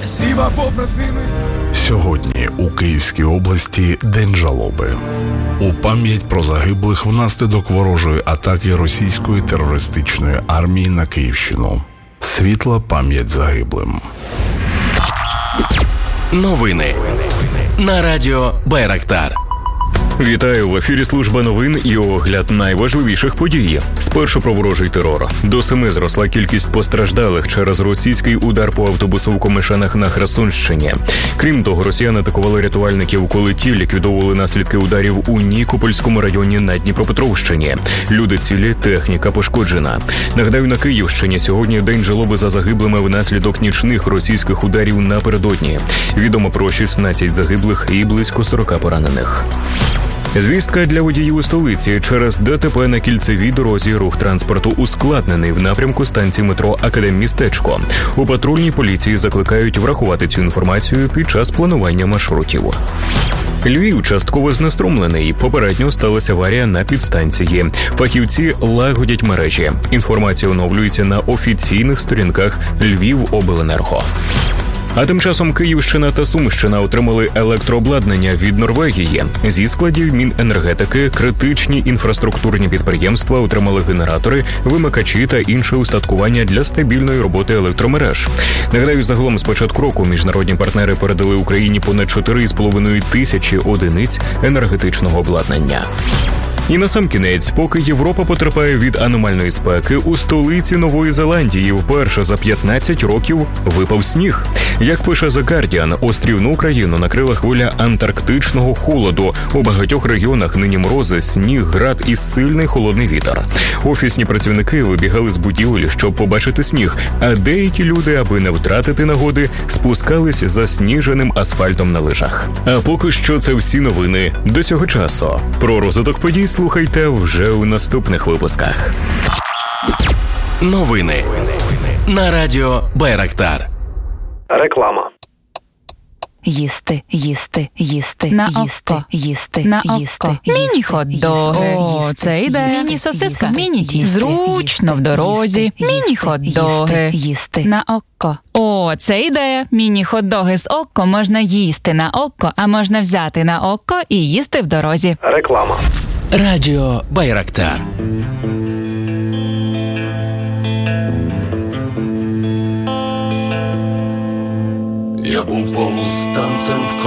Співа побратими. Сьогодні у Київській області День жалоби. У пам'ять про загиблих внаслідок ворожої атаки російської терористичної армії на Київщину. Світла пам'ять загиблим. Новини на радіо Байрактар. Вітаю, в ефірі служба новин і огляд найважливіших подій. Спершу про ворожий терор. До 7 зросла кількість постраждалих через російський удар по автобусу в Комишанах на Херсонщині. Крім того, росіяни атакували рятувальників, коли ті ліквідовували наслідки ударів у Нікопольському районі на Дніпропетровщині. Люди цілі, техніка пошкоджена. Нагадаю, на Київщині сьогодні день жалоби за загиблими внаслідок нічних російських ударів напередодні. Відомо про 16 загиблих і близько 40 поранених. Звістка для водіїв у столиці. Через ДТП на кільцевій дорозі рух транспорту ускладнений в напрямку станції метро Академмістечко. У патрульній поліції закликають врахувати цю інформацію під час планування маршрутів. Львів частково знеструмлений. Попередньо сталася аварія на підстанції. Фахівці лагодять мережі. Інформація оновлюється на офіційних сторінках Львівобленерго. А тим часом Київщина та Сумщина отримали електрообладнання від Норвегії. Зі складів Міненергетики критичні інфраструктурні підприємства отримали генератори, вимикачі та інше устаткування для стабільної роботи електромереж. Нагадаю, загалом з початку року міжнародні партнери передали Україні понад 4,5 тисячі одиниць енергетичного обладнання. І насамкінець, поки Європа потерпає від аномальної спеки, у столиці Нової Зеландії вперше за 15 років випав сніг. Як пише The Guardian, острівну Україну накрила хвиля антарктичного холоду. У багатьох регіонах нині морози, сніг, град і сильний холодний вітер. Офісні працівники вибігали з будівель, щоб побачити сніг, а деякі люди, аби не втратити нагоди, спускались засніженим асфальтом на лижах. А поки що це всі новини до цього часу. Про розвиток подій слухайте вже у наступних випусках. Новини на радіо Байрактар. Реклама. Їсти, їсти, їсти, на їсти, око, їсти, на їсти, око. Міні-хот-доги. О, це йде. Міні-сосиска. Міні-тісто. Зручно в дорозі. Міні-хот-доги. Їсти. На око. О, це ідея. Міні-хот-доги з око можна їсти на око, а можна взяти на око і їсти в дорозі. Реклама. Радіо Байрактар. Я був повстанцем в